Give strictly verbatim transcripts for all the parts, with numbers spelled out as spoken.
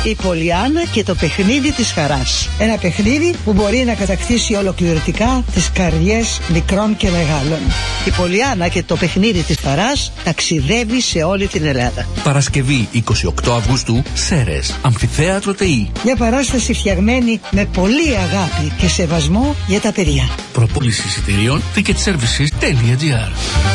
Η Πολιάννα και το παιχνίδι της χαράς. Ένα παιχνίδι που μπορεί να κατακτήσει ολοκληρωτικά τις καρδιές μικρών και μεγάλων. Η Πολιάννα και το παιχνίδι της χαράς ταξιδεύει σε όλη την Ελλάδα. Παρασκευή εικοστή ογδόη Αυγούστου, Σέρρες, Αμφιθέατρο ΤΕΙ. Μια παράσταση φτιαγμένη με πολύ αγάπη και σεβασμό για τα παιδιά. Προπόληση εισιτηρίων ticketservices τελεία gr.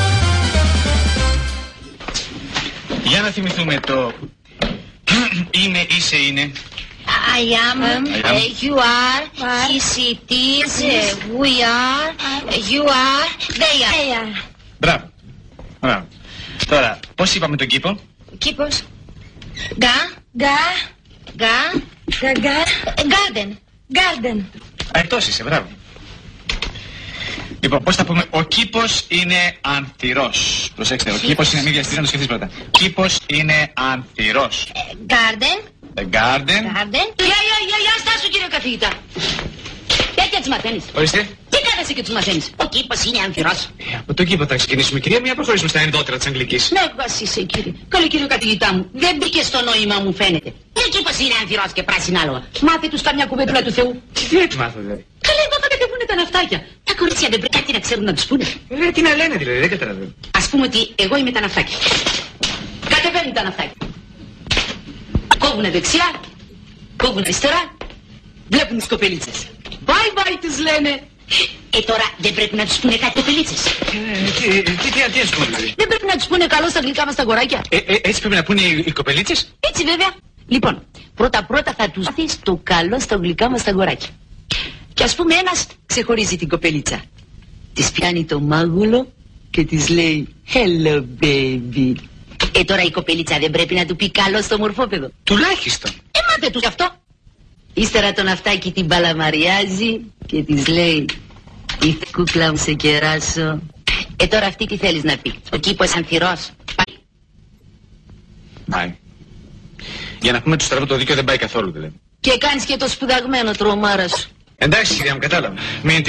Για να θυμηθούμε το είμαι, είσαι, είναι. I am, uh, you are, he, she, it is, uh, we are, you are, they are. They are. Μπράβο. Μπράβο. Τώρα, πώς είπαμε τον κήπο? Κήπος. Γα. Γα. Γα. Γα. Γα. Garden. Garden. Α, εκτός είσαι, μπράβο. Λοιπόν, πώς θα πούμε, ο κήπος είναι ανθυρός. Προσέξτε, ο κήπος είναι, μη διαστηρία, να το σκεφτείς πρώτα. Κήπος είναι ανθυρός. Garden. The garden. Garden. Γεια, γεια, γεια, γεια, στάσου κύριε καθηγητά. Τέτοια τους μαθαίνεις. Ορίστε. Τι κάνεσαι και τους μαθαίνεις. Ο κήπος είναι ανθυρός. Ε, από τον κήπο θα ξεκινήσουμε, κυρία, μια προχωρήσουμε στα ενδότερα της Αγγλικής. Ναι, βασίσαι κύριε. Καλή κύριε καθηγητά μου. Δεν μπήκε στο νόημα μου φαίνεται. Ο κήπος είναι ανθυρός και πράσινα άλογα. Μάθε τους καμιά κουβέντουλα του Θεού. Τι έτσι μάθω δηλαδή? Καλέ, μάθατε δεν πούνε τα ναυτάκια. Τα κορίτσια δεν πρέπει κάτι να ξέρουν να τους πούνε. Ρε, τι να λένε δηλαδή, δεν καταλαβαίνω. Ας πούμε ότι εγώ είμαι τα ναυτάκια. Κατεβαίνουν τα ναυτάκια. Κόβουνε δεξιά, κόβουνε αριστερά, βλέπουν τις κοπελίτσες. Bye bye τους λένε. Ε, τώρα δεν πρέπει να τους πούνε κάτι κοπελίτσες. Ε, τι, τι, τι, τι ας πούμε δηλαδή? Δεν πρέπει να τους πούνε καλό στα γλυκά μας τα αγοράκια. Ε, ε, έτσι πρέπει να πούνε οι, οι κοπελίτσες? Έτσι βέβαια. Λοιπόν, πρώτα πρώτα θα τους μάθεις το καλό στα γλυκά μας τα αγοράκια. Και ας πούμε ένας ξεχωρίζει την κοπελίτσα. Της πιάνει το μάγουλο και της λέει hello baby. Ε, τώρα η κοπελίτσα δεν πρέπει να του πει καλό στο μορφόπεδο. Τουλάχιστον. Ε, μάθε τους αυτό. Ύστερα το ναυτάκι την παλαμαριάζει και της λέει η κούκλα μου σε κεράσω. Ε, τώρα αυτή τι θέλεις να πει? Ο κήπος ανθυρός. Πάει. Πάει. Για να πούμε το στραβό το δίκαιο δεν πάει καθόλου δηλαδή. Και κάνεις και το σπουδαγμένο τρομάρα σου. Εντάξει, κυρία μου, κατάλαβα. Μην